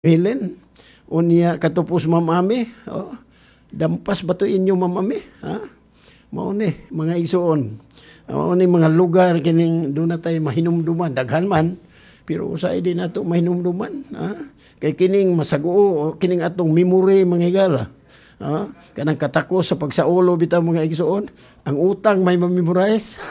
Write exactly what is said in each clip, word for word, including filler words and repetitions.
Helen, unya katupos mamami, oh, dampas ba to inyo mamami, ha? Mao ni mga igsoon. Mao ni mga lugar kining doon na tayo mahinumduman, daghan man, pero usay din nato mahinumduman, ha? Kay kining masaguo, kining atong memory mga higala. Ha? Kanang katakos sa pagsaulo bitaw mga igsoon, ang utang may mamemorize.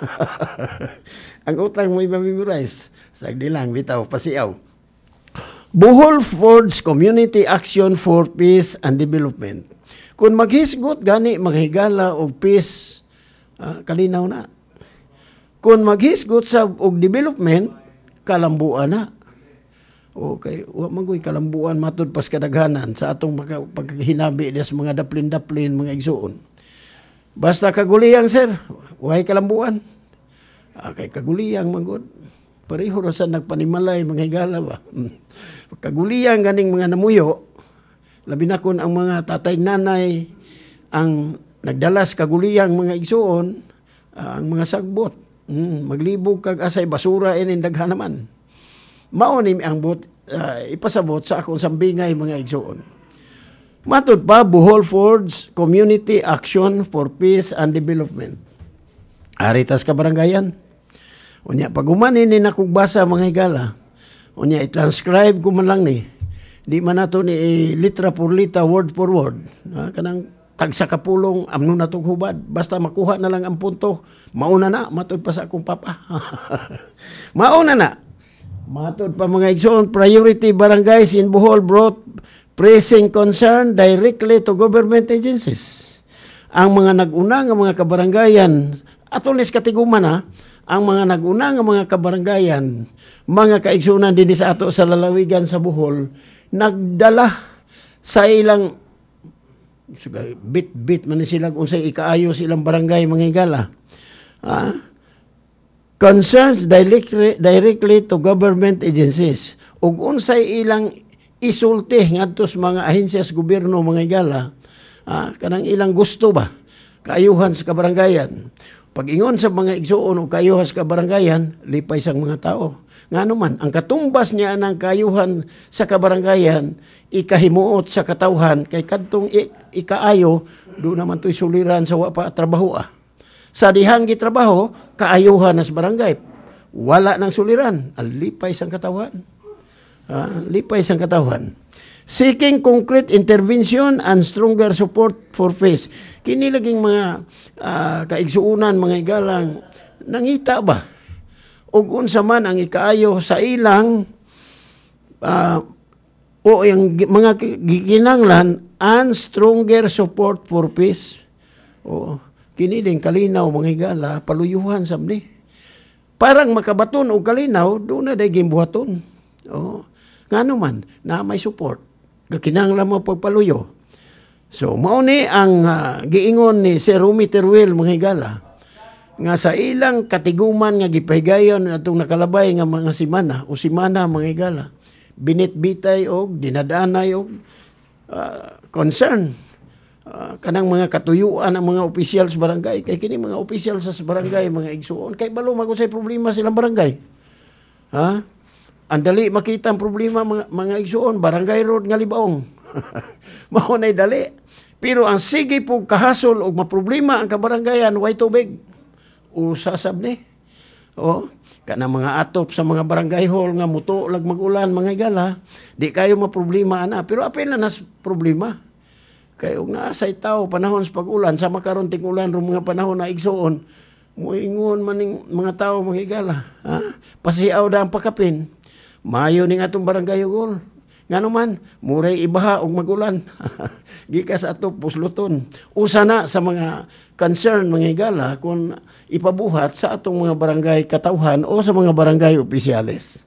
Ang utang may mamemorize. Sagdi lang bitaw pasiaw. Bohol Forge Community Action for Peace and Development. Kung maghisgot gani maghigala og peace, uh, kalinaw na. Kung maghisgot sa og development, kalambuan na. Okay, wa magoy kalambuan matud pas kadaghanan sa atong paghinabi des mga daplin-daplin mga igsoon. Basta kaguliyang sir, way kalambuan. Okay, kaguliyang magod. Pareho ra sa nagpanimalay mga higala ba. Kaguliyang ganing mga namuyo, labi na kun ang mga tatay nanay ang nagdalas kaguliyang mga igsoon, uh, ang mga sagbot, hmm, maglibog kag asay basura inin daghan naman. Mao ni ang bot, uh, ipasabot sa akong sambingay mga igsoon. Matud pa Bohol Forge Community Action for Peace and Development. Aritas ka barangayan. Unya pag umanin ni nakugbasa mga higala, unya i-transcribe ko man lang ni. Di man nato ni eh, litra por litra, word for word. Ha? Kanang tagsa kapulong, amno na itong hubad. Basta makuha na lang ang punto. Mauna na, matod pa sa akong papa. Mauna na. Matod pa mga igsoon, priority barangays in Bohol brought pressing concern directly to government agencies. Ang mga nag-una nga mga kabarangayan, atulis katiguman ha, ang mga nag-una nga mga kabarangayan, mga kaigsunan din sa ato sa lalawigan sa Bohol, nagdala sa ilang bit-bit man sila kung sa ikaayo silang barangay mga higala. Ah, concerns directly, directly to government agencies. Ug unsay ilang isulti ngadto sa mga ahensya sa gobyerno mga higala, ah, kanang ilang gusto ba kaayuhan sa kabarangayan. Pag-ingon sa mga igsoon o kayuhan sa kabarangayan, lipay sang mga tao. Nga naman, ang katumbas niya ng kayuhan sa kabarangayan, ikahimuot sa katawhan, kay kadtong ikaayo, doon naman to'y suliran sa wapa trabaho ah. Sa dihang gitrabaho, kaayuhan na sa barangay. Wala nang suliran, ang lipay sang katawhan. Ah, lipay sang katawhan. Seeking concrete intervention and stronger support for peace. Kini laging mga uh, kaigsuunan, mga igalang, nangita ba? O unsa man ang ikaayo sa ilang uh, o yung mga gikinanglan and stronger support for peace. O kini din kalinaw mga higala, paluyuhan sabni. Parang makabaton o kalinaw, doon na day gimbuhaton. O, ngano man, na may support. Gakinanglan mo pagpaluyo. So, mao ni ang uh, giingon ni Sir Rumi Teruel mga higala, nga sa ilang katiguman nga gipahigayon atong nakalabay nga mga simana o simana mga higala, binitbitay og dinadanay og uh, concern uh, kanang mga katuyuan ang mga opisyal sa barangay. Kay kini mga opisyal sa barangay mga igsuon kay balo magusay problema silang barangay. Ha? Andali makita ang problema mga, mga igsuon, barangay road nga libaong. Mao nay dali. Pero ang sige po kahasol og maproblema ang kabarangayan, way tubig. Usasab ni. O, kana mga atop sa mga barangay hall nga muto lag magulan mga higala, di kayo maproblema ana. Pero apil na nas problema. Kay og naasay tao panahon sa pag-ulan, sa makaron ting ulan ro mga panahon na igsuon, muingon maning mga tao mga higala, ha? Pasiaw da ang pakapin. Mayo ning atong barangay ugol. Ngano man, muray ibaha og magulan. Gikas ato pusluton. Usa na sa mga concern mga higala kung ipabuhat sa atong mga barangay katawhan o sa mga barangay opisyales.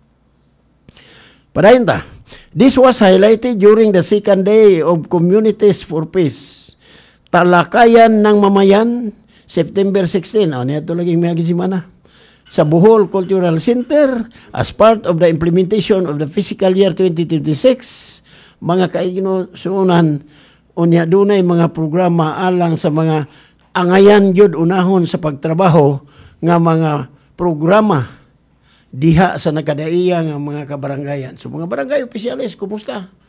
Padayon ta. This was highlighted during the second day of Communities for Peace. Talakayan ng Mamayan, September sixteen. O, niyato laging may agisimana. Sa Bohol Cultural Center as part of the implementation of the fiscal year twenty twenty-six, mga kaigsuunan unya dunay mga programa alang sa mga angayan jud unahon sa pagtrabaho nga mga programa diha sa nakadaiya nga mga kabarangayan. So mga barangay opisyales, kumusta?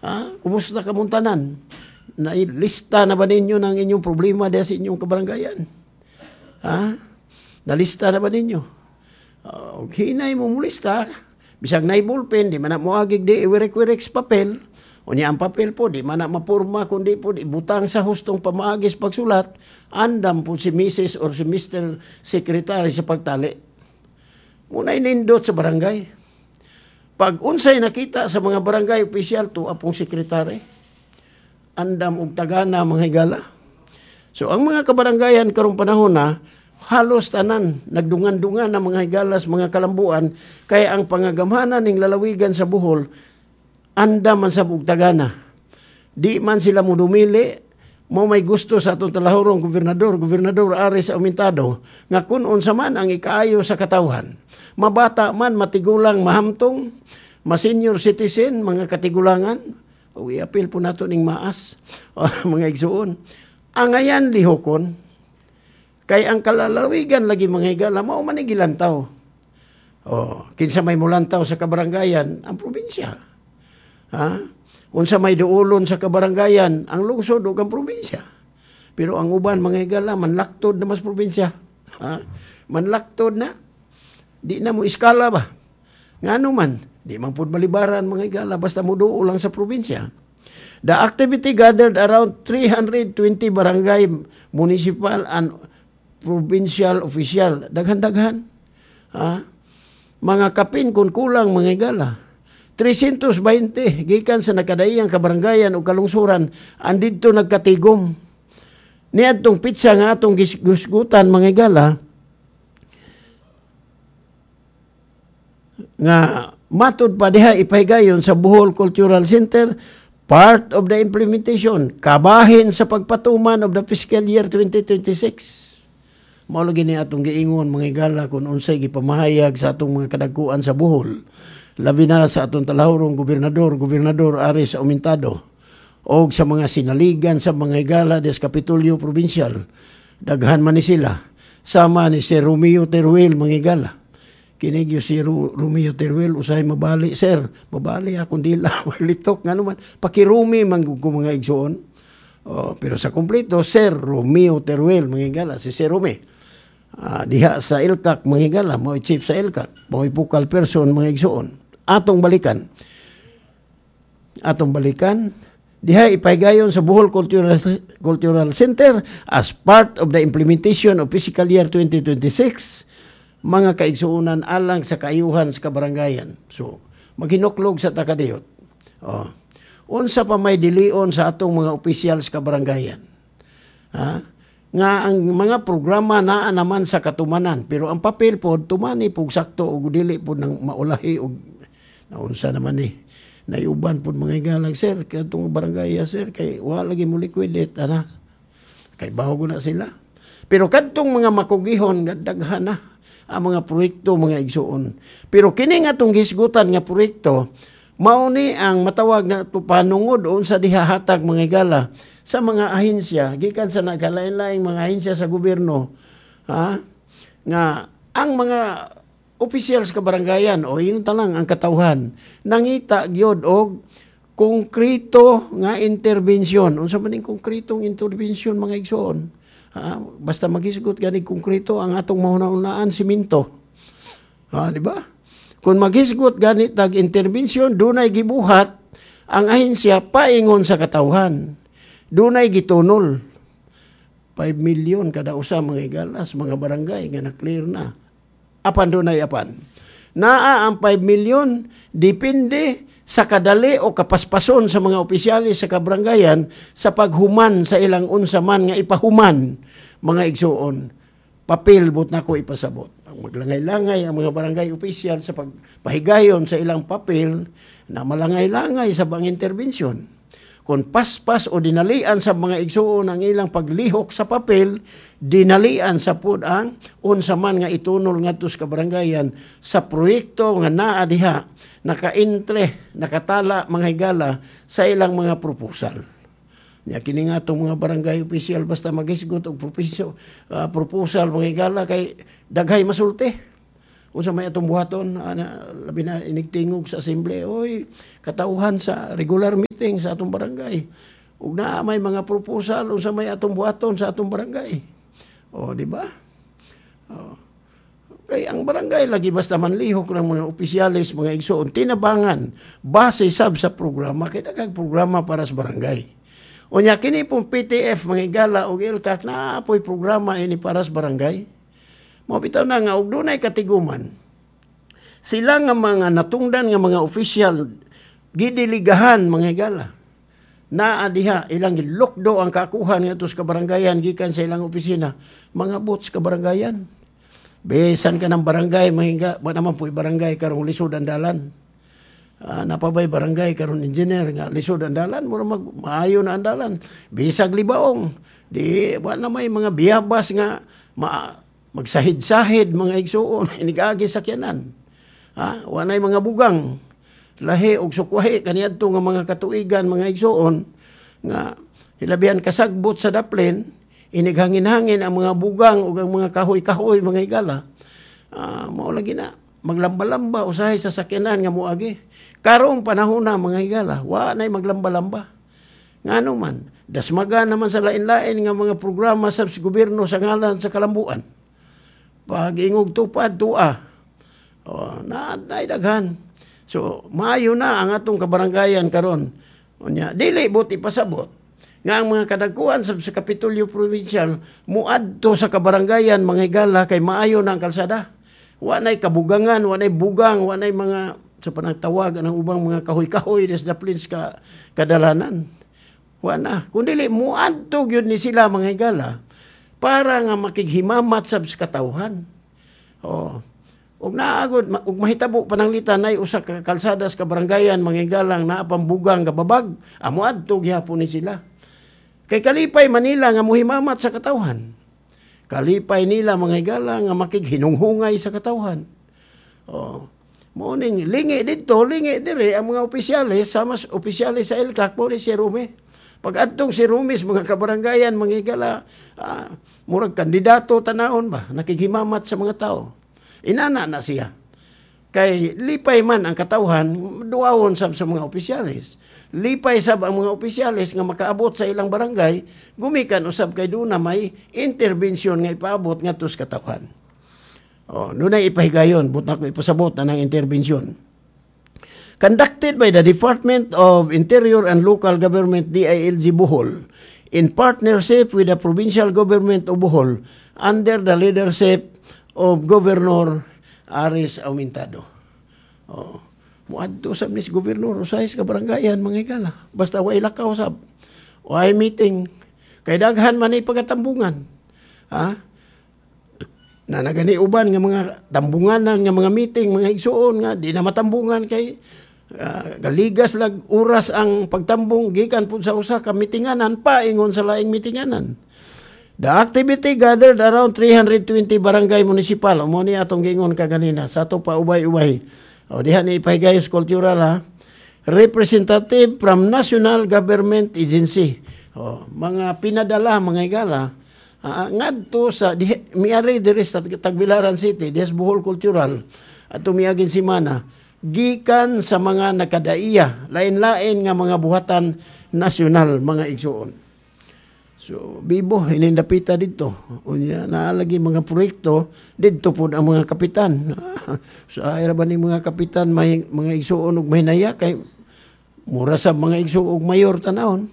Ha? Kumusta kamuntanan? Nailista na ba ninyo ng inyong problema dahil sa inyong kabaranggayan? Ha? Nalista na ba ninyo? Uh, hinay mo mulista. Bisag na ballpen, di man na moagig di iwirek-wirek sa papel. O niya ang papel po, di man na mapurma, kundi po di butang sa hustong pamaagis pagsulat. Andam po si Missus or si Mister Secretary sa pagtali. Muna'y nindot sa barangay. Pag unsay nakita sa mga barangay opisyal to apong sekretary, andam og tagana mga higala. So ang mga kabaranggayan karong panahon na halos tanan nagdungan-dungan na mga higalas, mga kalambuan, kaya ang pangagamhanan ning lalawigan sa Bohol andam man sa og tagana. Di man sila mo dumili, mo may gusto sa atong talahorong gobernador, gobernador Aris Aumentado, nga kun unsa man ang ikaayo sa katawhan. Mabata man, matigulang, mahamtong, ma-senior citizen, mga katigulangan, o i-appeal po nato ning maas, o, mga igsuon. Ang ayan lihokon, kay ang kalalawigan lagi mga higala, mao man igilantaw. O, kinsa may mulantaw sa kabaranggayan, ang probinsya. Ha? Unsa may duulon sa kabaranggayan, ang lungsod o ang probinsya. Pero ang uban mga higala, manlaktod na mas probinsya. Ha? Manlaktod na. Di na mo iskala ba? Ngano man, di man pud balibaran mga higala, basta mo duo lang sa probinsya. The activity gathered around three hundred twenty barangay, municipal and provincial official. Daghan-daghan. Ha? Mga kapin kung kulang mga higala. three hundred twenty gikan sa nakadaiyang kabaranggayan o kalungsuran, andito nagkatigom. Niadtong pitsa nga atong gisgutan mga higala, nga matud pa diha ipahigayon sa Bohol Cultural Center, part of the implementation, kabahin sa pagpatuman of the fiscal year twenty twenty-six. Mao lagi ni atong giingon mga higala kung unsay gipamahayag sa atong mga kadagkuan sa Bohol, labi na sa atong talahorong gobernador, gobernador Aris Aumentado, o sa mga sinaligan sa mga higala des Kapitolyo Provincial. Daghan man ni sila, sama ni si Romeo Teruel mga higala. Kinigyo si Romeo Teruel, usay mabali, sir, mabali akong dila, litok, nga naman, pakirumi man ko mga igsoon. Oh, pero sa kumpleto, Sir Romeo Teruel, mga higala, si Sir Rome. Uh, diha sa I L C A C, mga higala, mo chief sa I L C A C, mo focal person, mga igsoon. Atong balikan. Atong balikan, diha ipahigayon sa Bohol Cultural, Cultural Center as part of the implementation of fiscal year twenty twenty-six, mga kaigsuunan alang sa kaayuhan sa kabaranggayan. So, maghinuklog sa takadiyot. Oh. Unsa pa may dilion sa atong mga opisyal sa kabaranggayan. Ha? Nga ang mga programa naa naman sa katumanan, pero ang papel po, tumani po sakto o dili po ng maulahi o naunsa naman eh. Naiuban po mga igalang, sir, kaya itong barangaya, sir, kay wala lagi mo liquidate, ana. Kay bago na sila. Pero kadtong mga makugihon, daghan na ang mga proyekto, mga igsuon. Pero kini nga itong gisgutan nga proyekto, mauni ang matawag na panungod o sa dihahatag mga igala sa mga ahensya, gikan sa nagkalain-laing mga ahensya sa gobyerno, ha? Nga ang mga opisyal sa kabaranggayan o yun talang ang katawhan, nangita gyud og konkreto nga interbensyon. Unsa man ning konkretong interbensyon mga igsoon? Ha, basta magisgot gani konkreto ang atong mahuna-unaan siminto. Ha, di ba? Kung magisgot gani tag interbensyon, dunay gibuhat ang ahensya paingon sa katawhan. Dunay gitunol. five million kada usa mga igalas, mga barangay nga na-clear na. Apan dunay apan. Naa ang five million depende sa kadali o kapaspason sa mga opisyalis sa kabaranggayan sa paghuman sa ilang unsa man nga ipahuman mga igsuon. Papel bot na ko ipasabot. Ang maglangay-langay ang mga barangay opisyal sa pagpahigayon sa ilang papel na malangay-langay sa bang interbensyon. Kung paspas o dinalian sa mga igsuon ang ilang paglihok sa papel, dinalian sa pud ang unsa man nga itunol ngadto sa kabaranggayan sa proyekto nga naa diha naka-entre, nakatala mga higala sa ilang mga proposal. Nya kini nga itong mga barangay opisyal basta magisgot og proposal, uh, proposal mga higala kay daghay masulti. Unsa may atong buhaton ana labi na inigtingog sa assembly, oy katauhan sa regular meeting meeting sa atong barangay. Ug naa may mga proposal unsa may atong buhaton sa atong barangay. O, di ba? O. Kay ang barangay lagi basta manlihok ng mga opisyalis, mga igsoon, tinabangan base sab sa programa, kay daghang programa para sa barangay. Unya kini pong P T F mga igala og L C A C na apoy programa ini para sa barangay. Mao bitaw na nga og dunay katiguman. Sila nga mga natungdan nga mga opisyal gidiligahan mga igala. Naa diha ilang gilokdo ang kakuhan ngadto sa kabarangayan gikan sa ilang opisina, mga bots kabarangayan. Besan ka ng barangay, mahinga, ba naman po'y barangay karong lisod ang dalan. Uh, napabay barangay karon engineer nga lisod ang dalan, mura mag maayo na ang dalan. Bisag libaong. Di ba na may mga biyabas nga ma, magsahid-sahid mga igsuon, inigagi sakyanan. Ha, wanay mga bugang. Lahi og sukwahi kaniadto nga mga katuigan mga igsuon nga hilabihan kasagbot sa daplin. Inighangin-hangin ang mga bugang o ang mga kahoy-kahoy, mga igala. Uh, mao lagi na, maglamba-lamba, usahay sa sakyanan nga muagi. Karong panahon na, mga igala, wa na'y maglamba-lamba. Nga man, dasmaga naman sa lain-lain nga mga programa sa gobyerno sa ngalan sa kalambuan. Pag ingog tupad, tua. O, na, naidaghan. So, maayo na ang atong kabarangayan karon. Unya, dili buti pasabot. Nga ang mga kadagkuhan sa, sa Kapitolyo Provincial muadto sa kabarangayan mga igala kay maayo na ang kalsada. Wanay kabugangan, wanay bugang, wanay mga sa panagtawag ng ubang mga kahoy-kahoy des daplins ka kadalanan. Wana, kundi muadto gyud ni sila mga igala para nga makighimamat sab sa katawhan. Oh. Ug naagod ug mahitabo pananglitan ay usa ka kalsada sa kabarangayan mga igalang naa pambugang kababag, amo adto gihapon ni sila. Kay kalipay Manila nga muhimamat sa katawhan. Kalipay nila mga igala nga makighinunghungay sa katawhan. Oh. Mo ning lingi dito, lingi dire ang mga opisyalis sama opisyalis sa L C A C mo ni si Rumi. Pag adtong si Rumis mga kabarangayan mga igala, ah, murag kandidato tanahon ba nakighimamat sa mga tao. Inana na siya. Kay lipay man ang katawhan, duawon sab sa mga opisyalis. Lipay sab ang mga opisyalis nga makaabot sa ilang barangay, gumikan usab kay doon na may intervensyon nga ipaabot ngadto sa katawhan. Oh, doon ay ipahigayon, buta ko ipasabot na ng intervensyon. Conducted by the Department of Interior and Local Government D I L G Bohol in partnership with the Provincial Government of Bohol under the leadership of Governor Aris Aumentado. Oh. Muadto sab ni si gobernador usay sa kabarangayan mga igala. Basta way lakaw sab. Way meeting. Kay daghan man ay pagatambungan. Ha? Na nagani uban nga mga tambunganan nga mga meeting, mga igsuon nga di na matambungan kay uh, galigas lag oras ang pagtambong gikan pud sa usa ka meetinganan paingon sa laing meetinganan. The activity gathered around three hundred twenty barangay municipal. Mo ni atong gingon kaganina sa ato pa ubay-ubay. O diha ni ipahigayos kultural ha. Representative from National Government Agency. O, mga pinadala mga igala uh, ngadto sa di, miari diri sa Tagbilaran City, des Bohol Cultural at tumiagin simana gikan sa mga nakadaiya, lain-lain nga mga buhatan nasyonal mga igsuon. So, bibo, hinindapita dito. Unya, naalagi mga proyekto, dito po ang mga kapitan. So, ayra ba ni mga kapitan, may, mga igsuon og mahinaya, kay mura sa mga igsuon og mayor tanahon.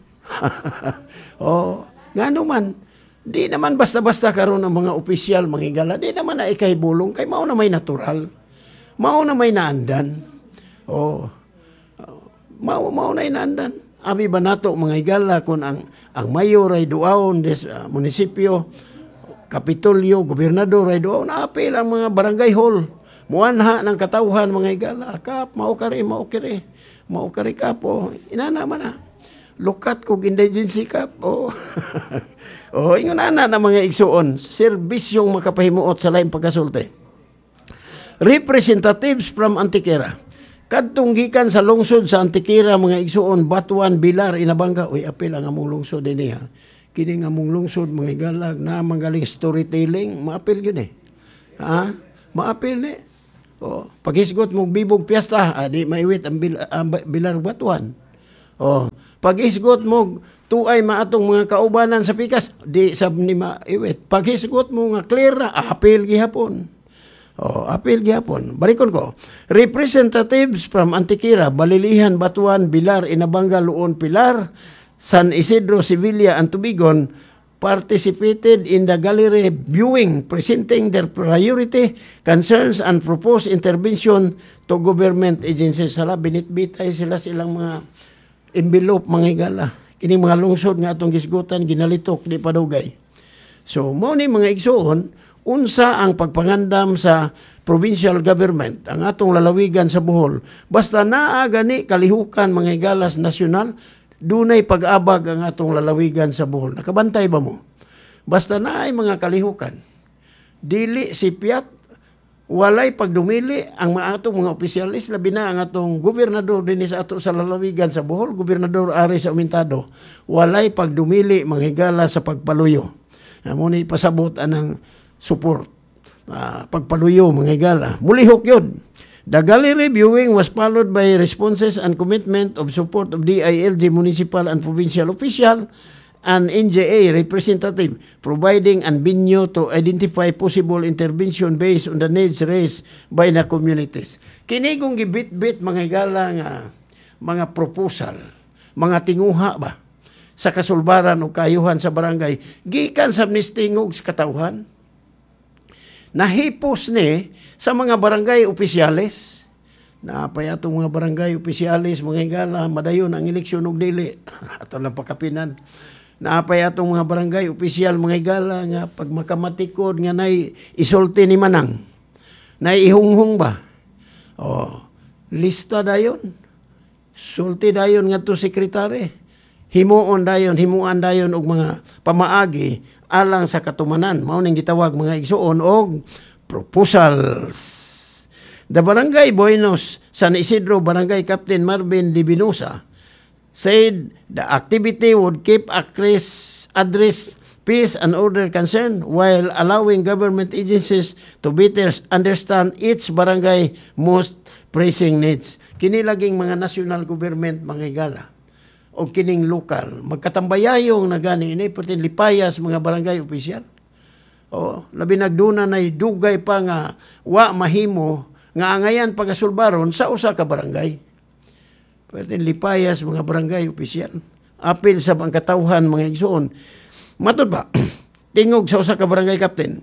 O, nga naman, di naman basta-basta karon ang mga opisyal, mga igala, di naman na ikaybulong, kay mao na may natural. Mao na may naandan. O, mao, mao na inaandan. Abi ba nato mga igala kung ang ang mayor ay duawon des uh, munisipyo, kapitolyo, gobernador ay duawon, apil ang mga barangay hall. Muanha ng katawhan mga igala, kap, mao kari, mao kiri, mao kari kapo, inana man na. Lukat ko indigency kap, o. O, ingon ana na mga igsuon, serbisyong makapahimuot sa laing pagkasulti. Representatives from Antiquera. Kadtong gikan sa lungsod sa Antiquera mga igsuon, Batuan, Bilar, Inabanga, uy apil ang among lungsod din niya. Kini nga among lungsod mga igalag na magaling storytelling, maapil yun eh. Ha? Maapil ni. O, paghisgot mong bibog piyesta, ah, di maiwit ang, bil, ang Bilar Batuan. Oh, pag isgot mo tuay maatong mga kaubanan sa pikas, di sab ni maiwit. Pag isgot mo nga clear na, apil gihapon. Oh, apil gihapon. Barikon ko. Representatives from Antiquira, Balilihan, Batuan, Bilar, Inabanga, Luon, Pilar, San Isidro, Sevilla, and Tubigon participated in the gallery viewing, presenting their priority, concerns, and proposed intervention to government agencies. Hala, binitbitay sila silang mga envelope, mga higala. Kini mga lungsod nga atong gisgutan, ginalitok, di padugay. So, mo ni mga igsuon, unsa ang pagpangandam sa provincial government, ang atong lalawigan sa Bohol. Basta naa gani kalihukan mga higalas nasyonal, dunay pag-abag ang atong lalawigan sa Bohol. Nakabantay ba mo? Basta naay mga kalihukan. Dili sipiat, walay pagdumili ang mga atong mga opisyalis, labi na ang atong gobernador din sa ato sa lalawigan sa Bohol, gobernador Ari sa Umintado, walay pagdumili mga higala sa pagpaluyo. Muna ipasabot anang support, uh, pagpaluyo mga higala. Mulihok yun. The gallery viewing was followed by responses and commitment of support of D I L G municipal and provincial official and N J A representative, providing an venue to identify possible intervention based on the needs raised by the communities. Kini kung gibit-bit mga higala nga mga proposal, mga tinguha ba sa kasulbaran o kayuhan sa barangay, gikan sa mistingog sa katawhan, nahipos ni sa mga barangay opisyalis, na pa atong mga barangay opisyalis, mga higala, madayon ang eleksyon og dili, ato lang pakapinan, na pa atong mga barangay opisyal, mga higala, nga pag makamatikod, nga nay isulti ni Manang, nay ihunghung ba, o, lista dayon, sulti dayon nga to sekretary, himuon dayon, himuan dayon og mga pamaagi alang sa katumanan. Mao ning gitawag mga igsuon og proposals. The Barangay Buenos San Isidro Barangay Captain Marvin Divinosa said the activity would keep address, address peace and order concern while allowing government agencies to better understand each barangay most pressing needs. Kini laging mga national government mga higala o kining lokal, magkatambayayong na gani, ini pati lipayas mga barangay opisyal. O, labi nagduna na dugay pa nga, wa mahimo, nga angayan pagasulbaron sa usa ka barangay. Pati lipayas mga barangay opisyal. Apil sa pangkatawhan mga igsoon. Matod ba, tingog sa usa ka barangay captain,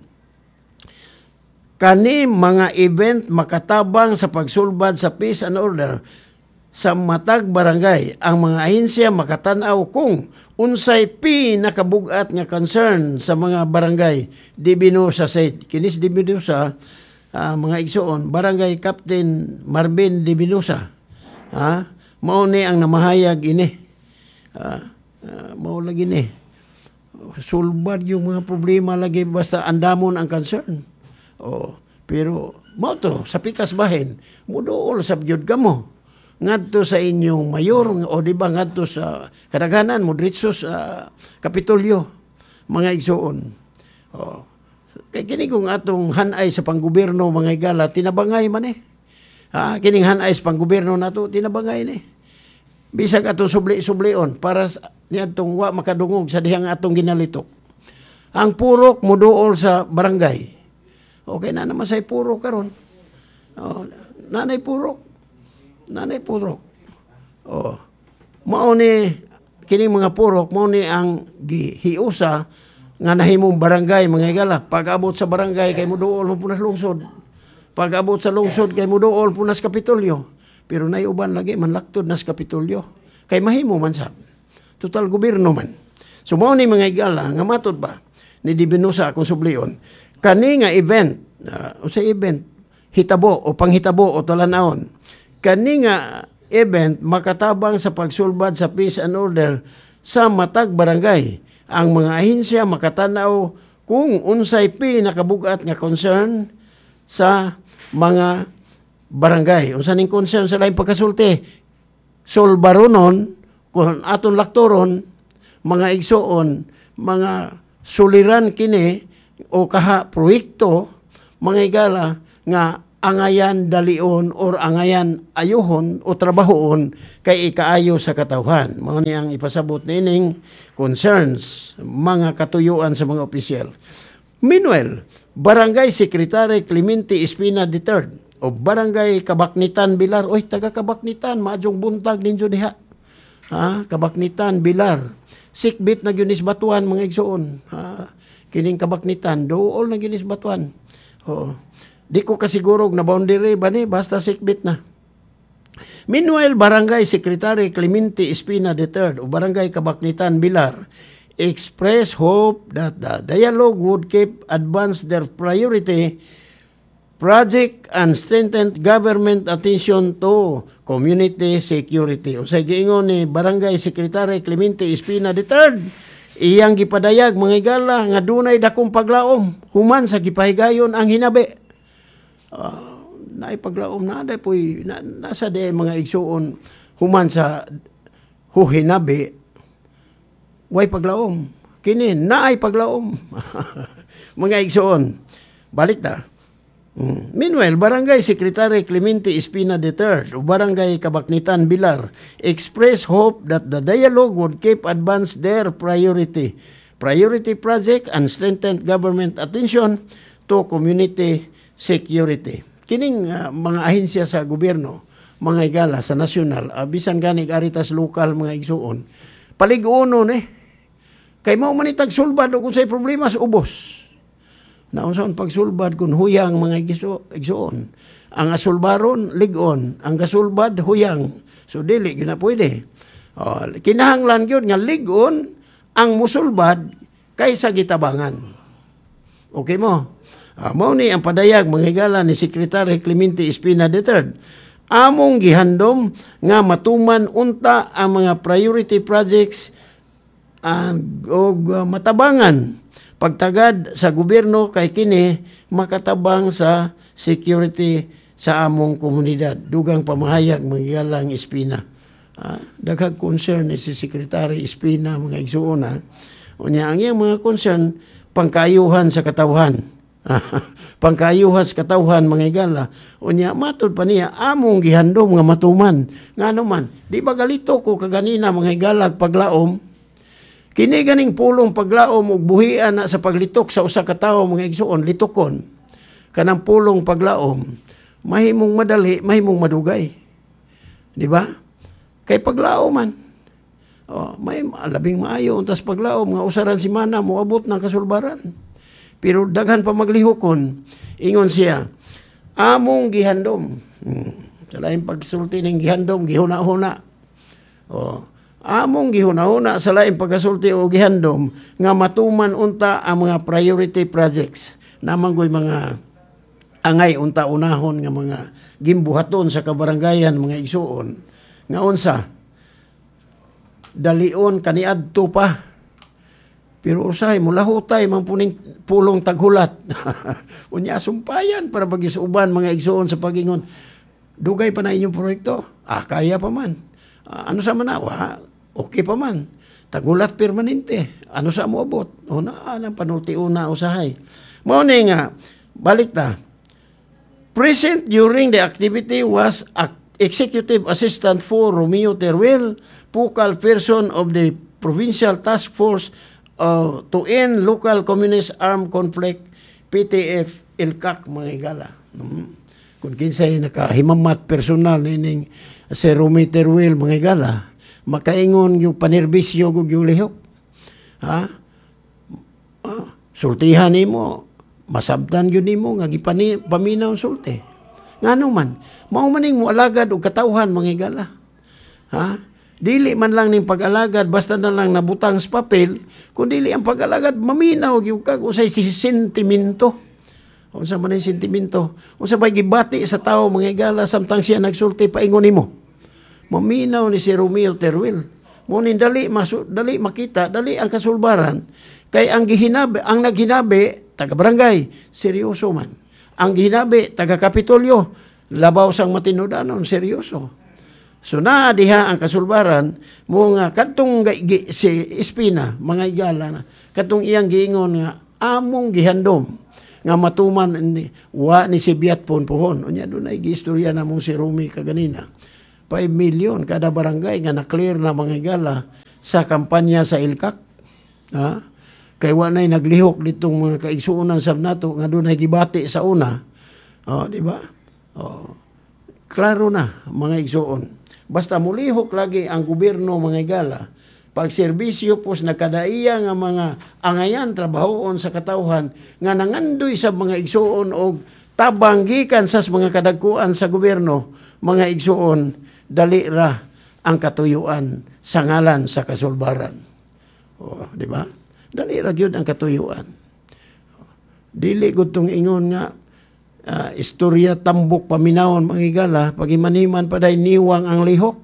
kani mga event makatabang sa pagsulbad sa peace and order sa matag barangay, ang mga ahensya makatanaw kung unsay pinakabugat nga concern sa mga barangay. Divinosa said. Kinis Divinosa, uh, mga igsoon, Barangay Captain Marvin Divinosa. Ha? Mao ni ang namahayag ini. Uh, uh, mao lagi ni. Sulbad yung mga problema lagi basta andamon ang concern. Oh, pero mao to sa pikas bahin, muduol sa gyud kamo. Ngadto sa inyong mayor o di ba ngadto sa kadaghanan mo diretso sa Kapitolyo mga igsoon. Oh. Kay kini kung atong hanay sa panggobyerno mga higala tinabangay man eh. Ha, kining hanay sa panggobyerno nato tinabangay ni. Bisag atong subli-sublion para niadtong wa makadungog sa dihang atong ginalitok. Ang purok muduol sa barangay. Okay na naman say purok karon. Oh, nanay purok. Nanay purok. Oh. Mao ni kining mga purok, mao ni ang gihiusa nga nahimong barangay mga higala. Pag-abot sa barangay kay muduol mo punas lungsod. Pag-abot sa lungsod kay muduol punas Kapitolyo. Pero nay uban lagi manlaktod nas Kapitolyo. Kay mahimo man sab. Total gobyerno man. So mao ni mga higala nga matod ba ni Divinosa akong sublion. Kani nga event, uh, o sa event hitabo o panghitabo o talanawon. Kani nga event makatabang sa pagsulbad sa peace and order sa matag barangay. Ang mga ahensya makatanaw kung unsay pinakabugat nga concern sa mga barangay. Unsa ning concern sa lain pagkasulti? Solbaronon, kung aton laktoron, mga igsoon, mga suliran kini o kaha proyekto, mga higala nga angayan dalion or angayan ayuhon o trabahoon kay ikaayo sa katawhan. Mao ni ang ipasabot nining concerns mga katuyuan sa mga opisyal. Meanwhile, Barangay Secretary Clemente Espina the third o Barangay Kabaknitan Bilar, oy taga Kabaknitan, maadjong buntag ninyo diha. Ha, Kabaknitan Bilar. Sikbit na gyud batuan mga igsoon. Ha, kining Kabaknitan dool na gyud batuan. Oh. Di ko kasigurog na boundary ba ni basta sikbit na. Meanwhile, Barangay Secretary Clemente Espina the third o Barangay Kabaknitan Bilar express hope that the dialogue would keep advance their priority project and strengthen government attention to community security. O sa giingon ni Barangay Secretary Clemente Espina the third, iyang gipadayag mga igala nga dunay dakong paglaom human sa gipahigayon ang hinabi. Uh, naipaglaom na day poy na, nasa day mga igsuon human sa huhinabi way paglaom kini naay paglaom mga igsuon balik ta. Mm. Meanwhile, Barangay Secretary Clemente Espina the third o Barangay Kabaknitan Bilar express hope that the dialogue would keep advance their priority priority project and strengthen government attention to community security. Kining uh, mga ahensya sa gobyerno, mga igala sa nasyonal, uh, bisan gani aritas lokal mga igsuon, paliguonon eh. Kay mao man itag sulbad o kung say problema sa ubos. Naunsaon pagsulbad kung huyang mga igsuon. Ang asulbaron, ligon. Ang kasulbad, huyang. So dili, yun na pwede. Uh, kinahanglan yun nga ligon ang musulbad kaysa gitabangan. Okay mo? Uh, mao ni ang padayag mga higala ni Secretary Clemente Espina the third. Among gihandom nga matuman unta ang mga priority projects ang uh, uh, matabangan pagtagad sa gobyerno kay kini makatabang sa security sa among komunidad. Dugang pamahayag mga higala ang Espina. Uh, daghang concern ni si Secretary Espina mga igsuon. Unya ang iyang mga concern pangkaayuhan sa katawhan. Pangkaayuhan sa katawhan mga igala. Unya matod pa niya among gihandom nga matuman. Ngano man, di ba galito ko kaganina mga igala paglaom? Kini ganing pulong paglaom ug buhian na sa paglitok sa usa ka tawo mga igsuon litokon. Kanang pulong paglaom mahimong madali, mahimong madugay. Di ba? Kay paglaom man. Oh, may labing maayo untas paglaom nga usaran si mana moabot ng kasulbaran. Pero daghan pa maglihokon, ingon siya, among gihandom. Hmm. Sa laing pagsulti ng gihandom, gihuna-huna. Oh, among gihuna-huna sa laing pagsulti o gihandom nga matuman unta ang mga priority projects. Namanggoy mga angay unta unahon nga mga gimbuhaton sa kabarangayan mga igsuon. Nga unsa, dalion kaniadto pa. Pero usahay mo, lahutay, mampuning pulong taghulat. Unya, sumpayan para bagay sa uban, mga igsoon sa pagingon. Dugay pa na inyong proyekto? Ah, kaya pa man. Ah, ano sa manawa? Okay pa man. Taghulat permanente. Ano sa mo abot? O na, anang panulti-una usahay. Mauning nga, balik ta. Present during the activity was Executive Assistant for Romeo Teruel, focal person of the Provincial Task Force Uh, to end local communist armed conflict, P T F, I L C A C, mga igala. Hmm. Kung kinsay nakahimamat personal nining si Romeo Teruel, mga igala, makaingon yung panerbisyo kung yung lihok. Ha? Ah, sultihan ni mo, masabtan yun ni mo, nga gipani, paminaw sulti. Nga man, maumaning mo alagad o katawhan, mga igala. Ha? Dili man lang ning pag-alagad basta na lang nabutang sa papel, kundi dili ang pag-alagad maminaw gyud kag usay si sentimento. Unsa man ang sentimento? Unsa bay gibati sa tawo mga igala samtang siya nagsulti paingon nimo. Maminaw ni si Romeo Teruel. Mo nin dali masu, dali makita, dali ang kasulbaran kay ang gihinabi, ang naghinabi taga barangay, seryoso man. Ang gihinabi taga Kapitolyo, labaw sang matinud-anon, seryoso. So na diha ang kasulbaran mo nga kadtong si Espina mga igala na kadtong iyang giingon nga among gihandom nga matuman ni wa ni Sibiat pon pohon. Unya doon ay giistorya na mong si Rumi kaganina. five million kada barangay nga na-clear na mga higala sa kampanya sa Ilkak. Ha? Kay wa nay naglihok ditong mga kaigsuonan sab nato nga doon ay gibati sa una. Oh, di ba? Oh. Klaro na mga igsuon. Basta mulihok lagi ang gobyerno mga higala. Pag serbisyo pos nakadaiya nga mga angayan trabahoon sa katawhan nga nangandoy sa mga igsuon o tabang gikan sa mga kadagkuan sa gobyerno, mga igsuon, dali ra ang katuyuan sa ngalan sa kasulbaran. O, di ba? Dali ra gyud ang katuyuan. Dili gud tong ingon nga uh, istorya tambok paminawon mga higala, pagimaniman paday niwang ang lihok.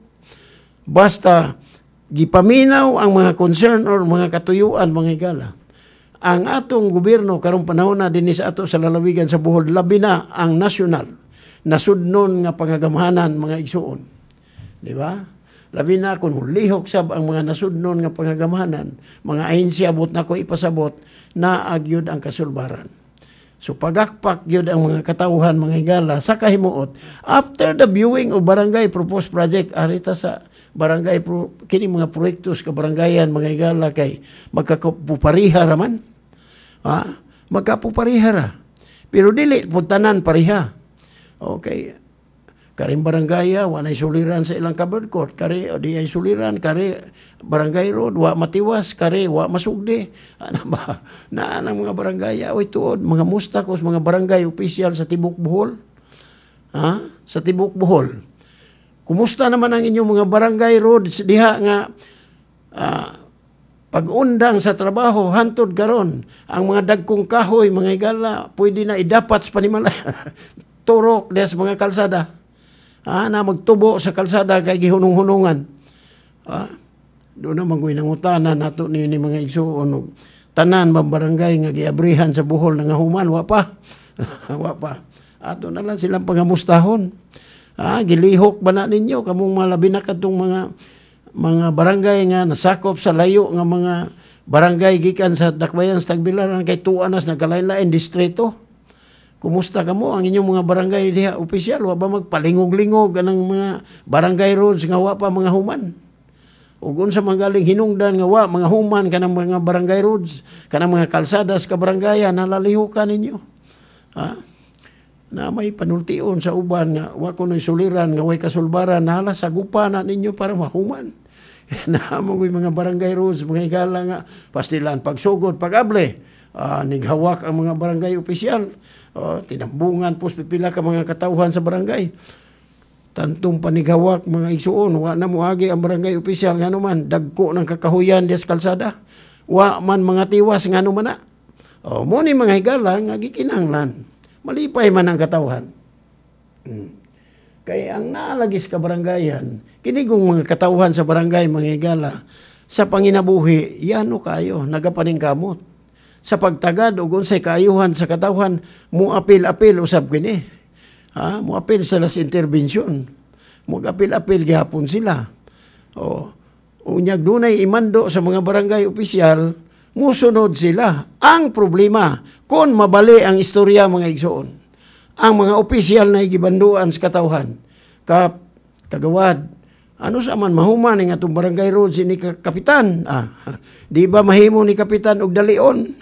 Basta gipaminaw ang mga concern or mga katuyuan mga higala. Ang atong gobyerno karong panahon na dinhi sa ato sa lalawigan sa Bohol, labi na ang nasyonal nasudnon nga pangagamahanan mga igsuon. Di ba? Labi na kung lihok sab ang mga nasudnon nga pangagamahanan, mga ahensya abot na ko ipasabot na agyud ang kasulbaran. So pagakpak yun ang mga katawhan mga higala sa kahimuot after the viewing of barangay proposed project arita sa barangay pro, kini mga proyektos ka barangayan mga higala kay magkapupariha raman. Ha? Magkapupariha ra. Pero dili pud tanan pariha. Okay. Karing barangaya wa nay suliran sa ilang covered court, kare o di ay suliran, kare barangay road wa matiwas, kare wa masugdi. Ana ba na ang mga barangaya oy tuod mga mustakos mga barangay opisyal sa Tibok Bohol. Ha? Sa Tibok Bohol. Kumusta naman ang inyong mga barangay roads diha nga uh, pag-undang sa trabaho hantod karon ang mga dagkong kahoy mga higala pwede na idapat sa panimala turok des mga kalsada. Ah, na magtubo sa kalsada kay gihunong-hunungan. Ah, doon na magway nangutana nato ni, ni mga igsuon tanan bang barangay nga giabrihan sa Bohol nga human wa pa. Wa pa. Ato na lang silang pangamustahon. Ah, gilihok ba na ninyo kamong malabi na katong mga mga barangay nga nasakop sa layo nga mga barangay gikan sa Dakbayan sa Tagbilaran kay tuanas nagkalain-lain distrito. Kumusta kamo ang inyong mga barangay diha opisyal? Wa ba magpalingog-lingog anang mga barangay roads nga wa pa mga human? Ug unsa man galing hinungdan nga wa mga human kanang mga barangay roads, kanang mga kalsadas ka barangayan nalalihukan ninyo. Ha? Na may panultion sa uban nga wa kunoy suliran nga way kasulbaran nahala sa gupa na ninyo para mahuman. Naamoy mga barangay roads mga higala nga pastilan pagsugod pagable uh, nighawak ang mga barangay opisyal. Uh, tinambungan pos pipila ka mga katawhan sa barangay. Tantong panighawak mga igsuon wa na moagi ang barangay opisyal ngano man dagko ng kakahuyan dias kalsada. Wa man mga tiwas ngano man na. Oh, mo ni mga higala nga gikinahanglan. Malipay man ang katawhan. Hmm. Kaya ang naalagis ka barangayan, kinigong mga katawhan sa barangay, mga higala, sa panginabuhi, yano kayo, nagapaning kamot. Sa pagtagad, o unsay kaayuhan sa katawhan, muapil-apil usab kini. Ha? Muapil sa las intervensyon. Muapil-apil gihapon sila. O, unyag dunay imando sa mga barangay opisyal, musunod sila. Ang problema, kung mabali ang istorya mga igsoon, ang mga opisyal na igibanduan sa katawhan, kap, kagawad, ano sa man mahuman nga itong barangay road si ni kapitan, ah, di ba mahimo ni kapitan og dalion?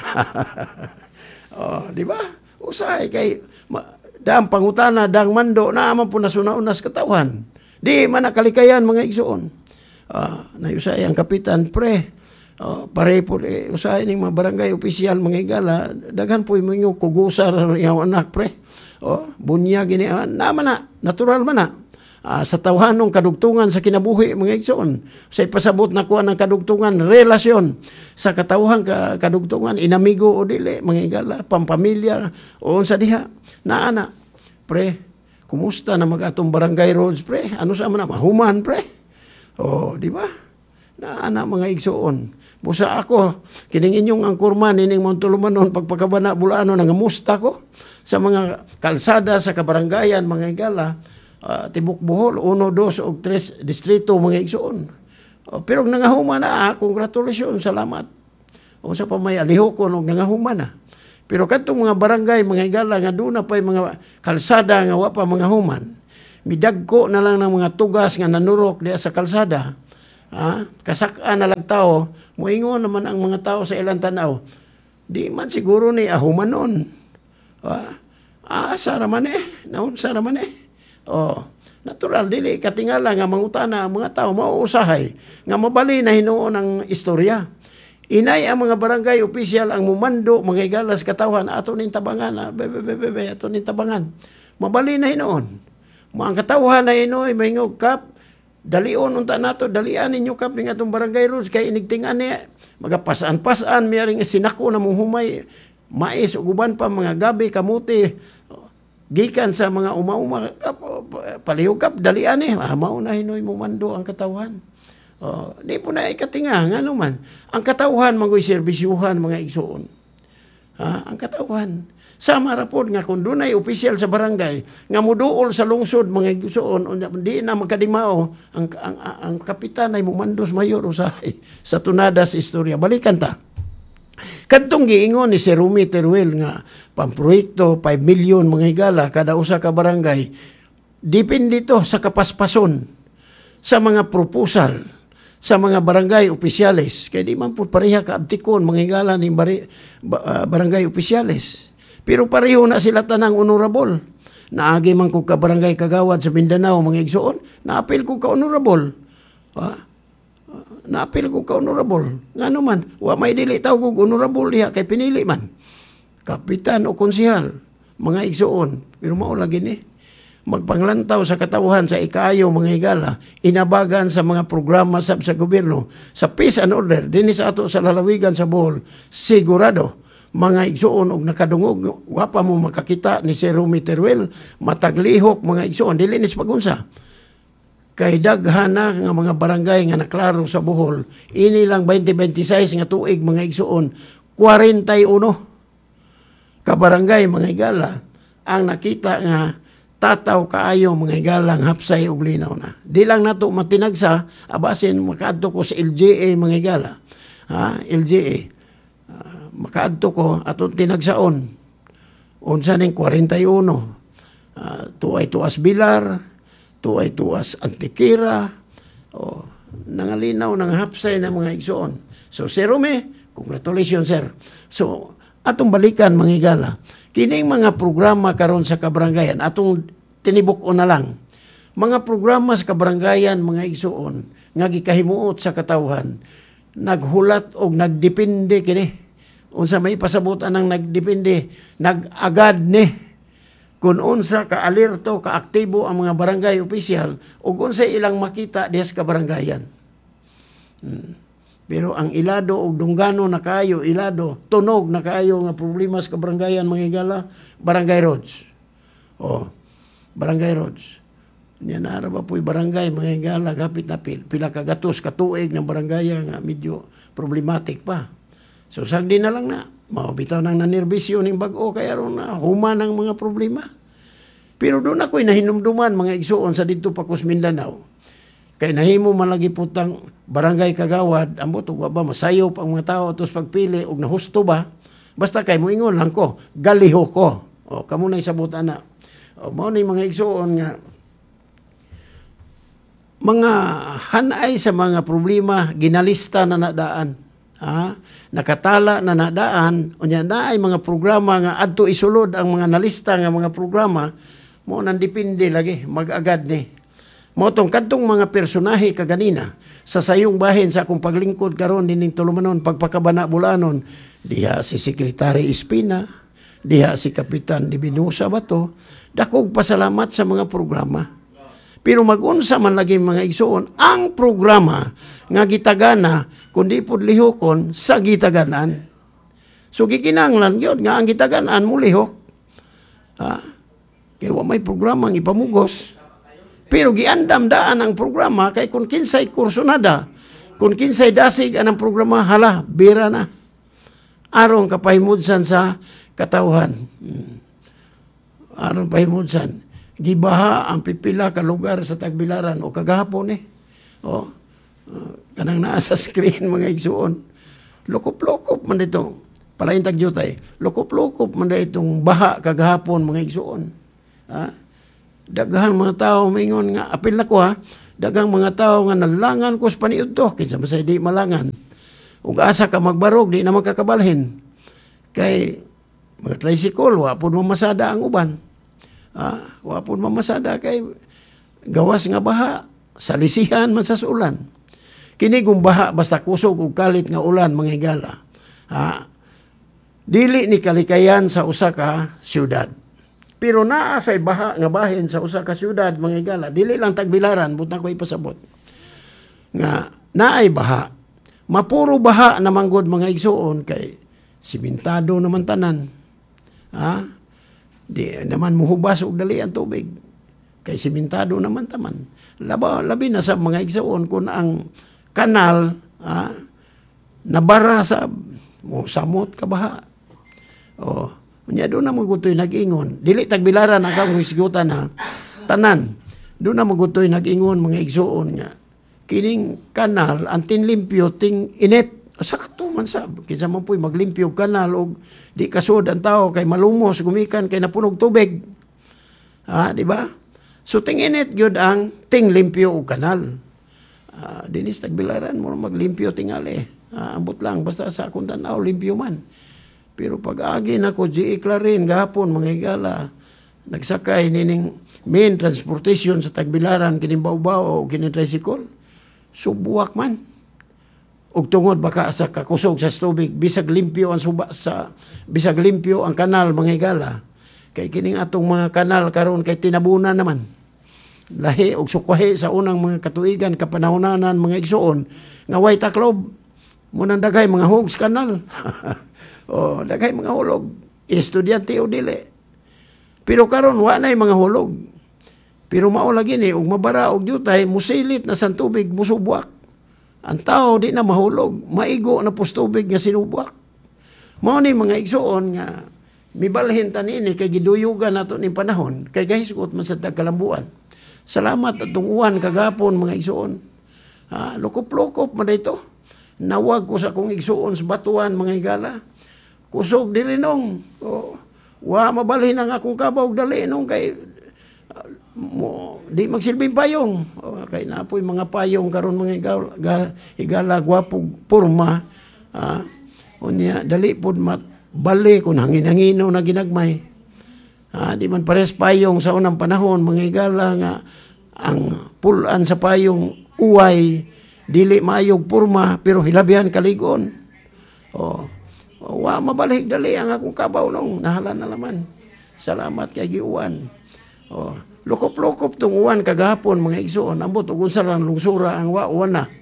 Oh, di ba? Usay kay ma, daang pangutana, daang mando, naaman po nasuna-unas katawhan. Di man nakalikayan mga igsoon. Ah, nayusay ang kapitan, pre, oh, pare po, eh, usahay ng mga barangay opisyal, mga higala, daghan po yung mga kugusar yung anak, pre. Oh, bunya, gini, ah, naman na, natural man na. Ah, sa tawhanong kadugtungan sa kinabuhi, mga igsoon. Sa ipasabot na kuha ng kadugtungan, relasyon sa katawhang ka, kadugtungan, inamigo o dili, mga higala, pampamilya, o sa diha. Naana, pre, kumusta na mag-atong barangay roads, pre? Ano sa man na, mahuman, pre? Oh, di ba? Naana, mga igsoon. Busa ako, kining inyong angkurman, ining Montulumanon, pagpagkabana, bulano, nangamusta ko sa mga kalsada, sa kabarangayan, mga higala, uh, Tibok Bohol, uno, dos, o tres distrito, mga igsoon. Uh, pero nangahuma na, ah, congratulations, salamat. O sa pamay, aliho ko, nung nangahuma na. Pero kadtong mga barangay, mga higala, nga doon na pa mga kalsada, nga wa pa mga human, midagko na lang ng mga tugas nga nanurok diya sa kalsada, ha? Kasaka na lang tao, muingon naman ang mga tao sa ilang tanaw, di man siguro ni ahuman nun. Ah, ah sara man eh, naun sara man eh. Oh, natural, dili katingala nga mangutana ang mga tao, mauusahay, nga mabali na hinuon ang istorya. Inay ang mga barangay official ang mumando, mga igalas katawhan, ato ning tabangan, bebe, bebe, bebe, ato ning tabangan. Mabali na hinoon. Mga katawhan na hinoy, mahingog kap, dalion unta nato, dalian ninyo kap ning atong barangay rules, kay inigtingan niya, magapasan-pasan, miyaring sinako na mong humay, mais, uguban pa, mga gabi, kamuti, gikan sa mga uma-uma, kap, palihog kap, dalian eh, mao na hinoy mumando ang katawhan. Oh, di po na ikatinga, nga naman. Ang katauhan, mga serbisyuhan, mga igsoon. Ha? Ang katauhan. Sama rapod nga kung doon ay opisyal sa barangay, nga muduol sa lungsod, mga igsoon, di na magkadimao, ang, ang, ang, ang kapitan ay mumandos mayor usahay sa tunadas istorya. Balikan ta. Kadtong giingon ni si Rumi Teruel nga pamproyekto five million mga higala kada usa ka barangay. Depende to sa kapaspason sa mga proposal sa mga barangay opisyales. Kaya di man po pareha kaabtikon, mga higala ni bari, ba, uh, barangay opisyales. Pero pareho na sila tanang honorable. Naagi man ko ka barangay kagawad sa Mindanao, mga igsoon, naapil ko ka honorable. Ha? Naapil ko ka honorable. Nga naman, wa may dili tawag ko honorable diha, kay pinili man. Kapitan o konsihal, mga igsoon. Pero maulagin eh. Magpanglantaw sa katawhan sa ikaayo mga higala, inabagan sa mga programa sab sa gobyerno, sa peace and order, dinhi sa ato sa lalawigan sa Bohol, sigurado, mga igsoon og nakadungog, wapa mo makakita ni si Rumi Teruel, mataglihok mga igsoon, dili ni pagunsa. Kay daghan na nga mga barangay nga naklaro sa Bohol, ini lang twenty twenty-six nga tuig mga igsoon, forty-one ka barangay mga higala, ang nakita nga tataw kaayo mga higalang hapsay og linaw na. Di lang nato matinagsa, abasin makaadto ko sa L G A mga higala. Ha? L G A. Uh, makaadto ko atong tinagsaon. Unsa ning forty-one. Uh, tuay tuas Bilar, tuay tuas Antikira, o nangalinaw ng hapsay na mga igsoon. So, Sir Rome, congratulations, sir. So, atong balikan mga higala. Kining mga programa karon sa kabarangayan, atong tinibok na lang. Mga programa sa kabarangayan, mga igsoon, nga gikahimuot sa katawhan, naghulat og nagdepende kini. Unsa may pasabutan ng nagdepende, nagagad ni. Kung unsa ka-alerto, ka-aktibo ang mga barangay opisyal, ug unsa ilang makita diha sa kabarangayan. Hmm. Pero ang ilado o dunggano na kayo, ilado, tunog na kayo nga problema sa kabarangayan, mga higala, barangay roads. O, barangay roads. Yan na ba po'y barangay, mga higala, kapit na pil, pila kagatos, katuig ng barangay nga medyo problematic pa. So, sagdi na lang na, maubitaw nang nanerbisyo ng bag-o, kaya ron na human ang mga problema. Pero doon ako'y nahinumduman, mga igsoon sa dito Pacos, Mindanao. Kay nahimo malagi putang barangay kagawad, ambot ug ba masayo pa ang mga tao tos pagpili og nahusto ba? Basta kay moingon lang ko, galiho ko. O kamo na isabot ana. O mao ni mga igsoon nga mga hanay sa mga problema ginalista na nadaan. Ha? Nakatala na nadaan, unya naay mga programa nga adto isulod ang mga nalista nga mga programa, mo nang depende lagi mag-agad ni. Motong kadtong mga personahe kaganina sa sayong bahin sa akong paglingkod karon dining tulumanon pagpakabana bulanon, diha si Secretary Espina, diha si Kapitan Dibinusa Bato, dakog pasalamat sa mga programa. Pero magunsa man lagi mga igsoon, ang programa nga gitagana kundi pud lihokon sa gitaganan. So gikinahanglan gyud nga ang gitaganan mo lihok. Ha? Kaya wa may programang ipamugos. Pero giandam daan ang programa kay kung kinsay kursunada, kung kinsay dasig anang programa, hala, bira na. Aron kapahimudsan sa katawhan. Aron pahimudsan. Gibaha ang pipila ka lugar sa Tagbilaran o kagahapon eh. O, uh, kanang naa sa screen mga igsuon. Lokop-lokop man dito. palain tagyutay, lukop-lukop man da itong baha kagahapon mga igsoon. Ha? Daghan mga tao maingon nga apil na ko ha, daghang mga tao nga nalangan ko sa paniud to, kinsa masay di malangan. Ug asa ka magbarog, di naman kakabalhin. Kay mga tricycle, wapon mamasada ang uban. Ah, wapon mamasada kay gawas nga baha, salisihan man sa ulan. Kini kung baha basta kusog ug kalit nga ulan mga higala. Ah, dili ni kalikayan sa usa ka syudad. Pero naa say baha nga bahin sa usa ka syudad mga higala, dili lang Tagbilaran, butang ko ipasabot. Nga naay baha. Mapuro baha na manggod mga igsoon kay simentado naman tanan. Ha? Di naman muhubas og dali ang tubig. Kay simentado naman taman. Laba, labi na sa mga igsoon kung ang kanal ha, nabara sa mo samot ka baha. O, unya do na magutoy nag-ingon. Dili Tagbilaran ang kang hisgutan ha. Tanan. Do na magutoy nag-ingon mga igsoon nga. Kining kanal ang tinlimpyo ting init. Sakto man sab. Kinsa man po'y maglimpyo kanal og di kasud ang tao kay malumos gumikan kay napunog tubig. Ha, di ba? So ting init gyud ang ting limpyo og kanal. Uh, dinis Tagbilaran mo maglimpyo tingali. Uh, ambot lang basta sa akong tanaw limpyo man. Pero pag agi nako G E Clarin gahapon mga higala nagsakay nining main transportation sa Tagbilaran kining bawbaw o kining tricycle. Subuak man. Og tungod baka sa kakusog sa tubig bisag limpyo ang suba sa bisag limpyo ang kanal mga higala. Kay kining atong mga kanal karon kay tinabunan naman. Lahi og sukwahi sa unang mga katuigan kapanahonanan mga igsoon nga way taklob mo nang daghay mga hogs kanal. O daghay mga hulog. Estudyante o dili. Pero karon wa nay mga hulog. Pero mao lagi ni og mabara og jutay musilit na sa tubig musubwak. Ang tao di na mahulog, maigo na pus tubig nga sinubwak. Mao ni mga igsoon nga mibalhin ta nini kay giduyugan nato ning panahon kay gahisgot man sa tagkalambuan. Salamat atong uwan kagapon mga igsoon. Ha, lukop-lukop man dito. Nawag ko sa kong igsoon sa batuan mga higala. Kusog dili nong. O, wa mabalhin ang akong kabaw dali nong kay mo di magsilbing payong. O, kay napoy mga payong karon mga higala, higala gwapog porma. Ha, unya dali pud mat bali kun hangin-hangino na ginagmay. Ah, di man pares payong sa unang panahon mga higala nga ang pulan sa payong uway dili maayog porma pero hilabihan kaligon. Oh, wa mabalik dali ang akong kabaw nung nahala na laman. Salamat kay giuwan. Oh, lukop-lukop tong uwan kagahapon mga igsoon ambot ug unsa lang lungsura ang wa na.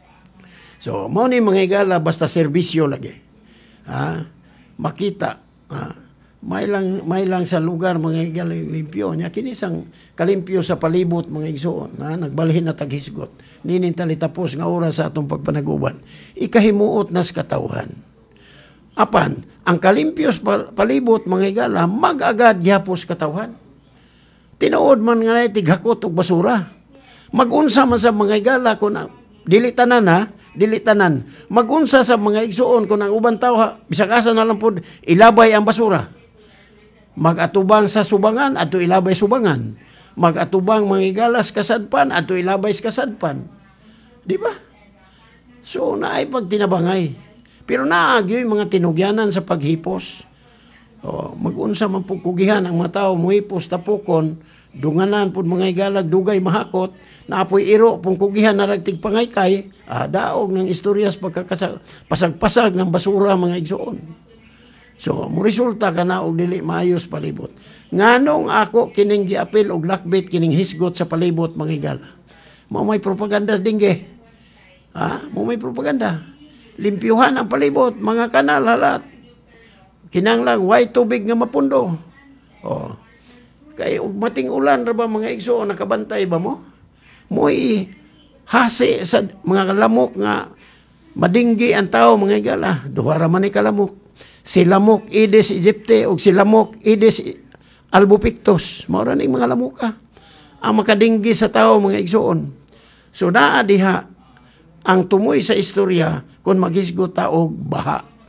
So mao ni mga higala basta serbisyo lagi. Ha? Makita ha? May lang, may lang sa lugar mga higala limpyo niya kinisang kalimpyo sa palibot mga igsoon na nagbalhin na taghisgot ninin tali tapos nga oras sa atong pagpanaguban ikahimuot nas katawhan apan ang kalimpyo sa palibot mga higala mag-agad gyapos katawhan tinuod man nga tighakot og basura magunsa man sa mga higala kun dili tanan ha dili tanan magunsa sa mga igsoon kun ang uban tawo bisag asa na lang pud ilabay ang basura. Mag-atubang sa subangan, ato ilabay subangan. Mag-atubang mga higalas kasadpan, ato ilabay sa kasadpan. Di ba? So, naay pagtinabangay. Pero naagyo yung mga tinugyanan sa paghipos. O, mag-unsa man pugkugihan ang mga tao, muhipos, tapukon, dunganan po mga higalag, dugay, mahakot, naapoy iro, pungkugihan na ragtig pangaykay, ah, daog ng istoryas pagkakasag-pasag ng basura mga igsoon. So, mo resulta ka na og dili maayos palibot. Nganong ako kining giapil og lakbit kining hisgot sa palibot mga higala. Mo may propaganda dingge. Ha? Mo may propaganda. Limpyuhan ang palibot, mga kanal halat. Kinanglang way tubig nga mapundo. Oh. Kay og mating ulan ra ba mga igsoon nakabantay ba mo? Moy hasi sa mga lamok nga madinggi ang tao mga higala. Duha ra man ni kalamok. Si lamok Aedes aegypti o si lamok Aedes albopictus. Maura ning mga lamuka. Ang makadinggi sa tao mga igsoon. So naa diha ang tumoy sa istorya kung maghisgot ta og baha.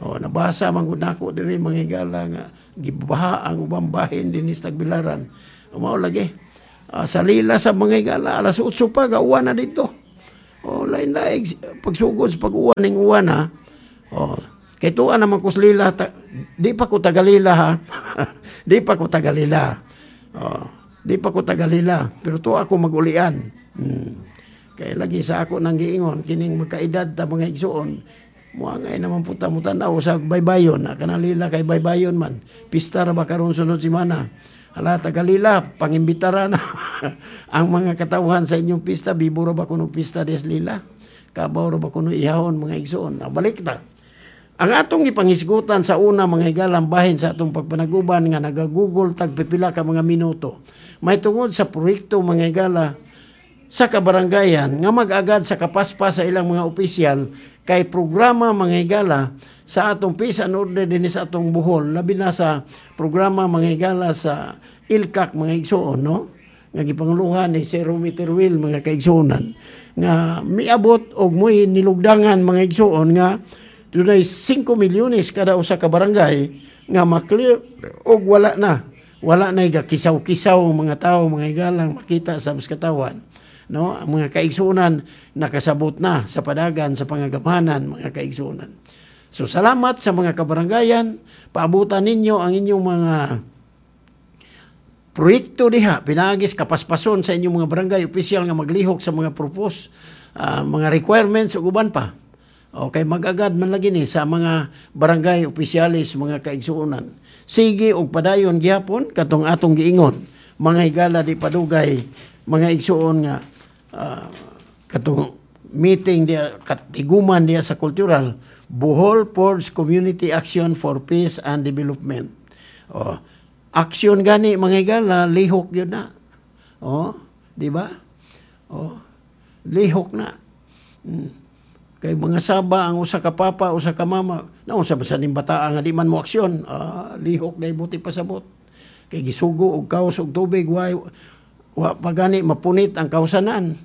O, nabasa man gud nako diri mga higala nga gibaha ang ubang bahin dinhi sa Tagbilaran. Mao lagi. Uh, sa lila sa mga higala alas otso pa gauwan na dito. O, lain laig pagsugod sa pag-uwan ning uwan ha. O, kay tuwa naman kus lila ta, di pa ko tagalila ha. Di pa ko tagalila. O, di pa ko tagalila pero tuwa ako magulian. Hmm. Kaya lagi sa ako nang giingon kining magkaedad ta mga igsuon mo ngay naman puta mo tanaw sa baybayon na kanalila kay baybayon man pista ra ba karon sunod semana hala tagalila pangimbitara na ang mga katawhan sa inyong pista bibo ra ba kuno pista des lila kabaw ra ba kuno ihahon mga igsuon balik ta ang atong ipangisgutan sa una mga higalang bahin sa atong pagpanaguban nga nagagugol tag pipila ka mga minuto may tungod sa proyekto mga higala sa kabarangayan nga mag-agad sa kapaspas sa ilang mga opisyal kay programa mga higala sa atong peace and order din sa atong Bohol labi na sa programa mga higala sa I L C A C mga igsoon no nga gipanguluhan ni Sir Romy Teruel mga kaigsoonan nga miabot og moy nilugdangan mga igsoon nga dunay singko milyones kada usa ka barangay nga maklear og wala na wala na kisaw-kisaw mga tao mga higalang makita sa katawan. No, ang mga kaigsunan nakasabot na sa padagan sa pangagamanan mga kaigsunan. So salamat sa mga kabarangayan, paabutan ninyo ang inyong mga proyekto diha, pinagis kapaspason sa inyong mga barangay opisyal nga maglihok sa mga propose, uh, mga requirements ug uban pa. Okay, mag-agad man lagi ni sa mga barangay opisyalis mga kaigsunan. Sige og padayon gihapon katong atong giingon, mga higala di padugay mga igsuon nga uh, katong meeting dia katiguman dia sa kultural Bohol Forge Community Action for Peace and Development. Oh, action gani mga higala lihok yun na. Oh, di ba? Oh, lihok na. Hmm. Kay mga saba ang usa ka papa usa ka mama naon sa basaning bata nga di man mo aksyon ah, lihok na ibuti pasabot kay gisugo og kaos og tubig wa wa pagani mapunit ang kausanan.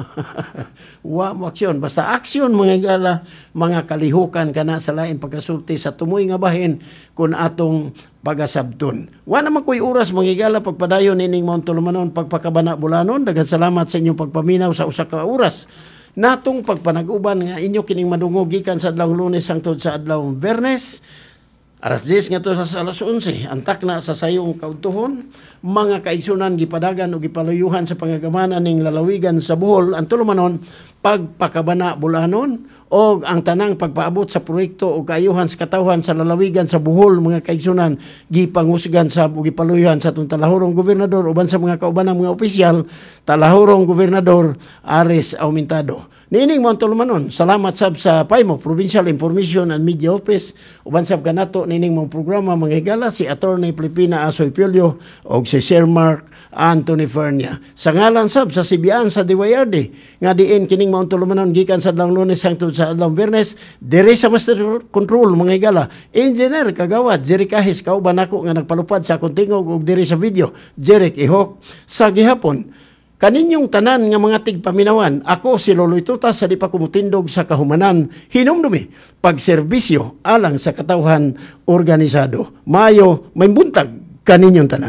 Wa mo aksyon basta aksyon mga gala mga kalihukan kana sa lain pagkasulti sa tumoy nga bahin kun atong pagasabton. Wa naman koy oras mga gala pagpadayon ining Mount Tulumanon pagpakabana bulanon daghan salamat sa inyong pagpaminaw sa usa ka oras natong pagpanag-uban nga inyo kining madungog gikan sa adlaw Lunes hangtod sa adlaw Biyernes alas diyes ngadto sa alas onse antak na sa sayong kautuhon mga kaigsunan gipadagan o gipaluyuhan sa pangagamanan ning lalawigan sa Bohol ang Tulumanon pagpakabana bulanon o ang tanang pagpaabot sa proyekto o kaayuhan sa katawhan sa lalawigan sa Bohol mga kaigsunan gipangusgan sa o gipaluyuhan sa atong talahurong gobernador uban sa mga kaubanang mga opisyal talahurong gobernador Aris Aumentado. Niining Mount Tulumanon, salamat sab sa P I M O, Provincial Information and Media Office, uban sab kanato nining mong programa mga higala si Attorney Filipina Asoy Pilio o si Sir Mark Anthony Fernia. Sa ngalan sab sa Sibian sa D Y R D, nga diin kining Mount Tulumanon gikan sa adlaw Lunes hangtod sa adlaw Biyernes, diri sa Master Control mga higala. Engineer Kagawad, Jerry Kahis, kauban ako nga nagpalupad sa akong tingog og diri sa video, Jerry Ihok, sa gihapon. Kaninyong tanan nga mga tigpaminawan, ako si Loloy Tutas sa di pa kumutindog sa kahumanan, hinumdumi, pagserbisyo alang sa katawhan organisado. Mayo, may buntag kaninyong tanan.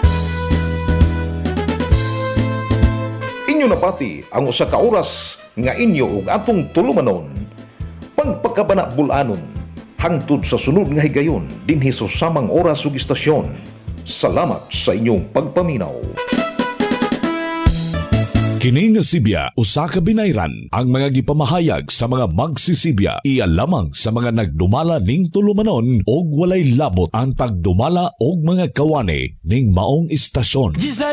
Inyo napati ang usa ka oras nga inyo ug atong tulumanon. Pagpakabana bulanon, hangtod sa sunod nga higayon dinhi sa samang oras ug istasyon. Salamat sa inyong pagpaminaw. Kini nga Sibya usa ka binayran ang mga gipamahayag sa mga magsisibya iya lamang sa mga nagdumala ning tulumanon og walay labot ang pagdumala og mga kawani ning maong istasyon.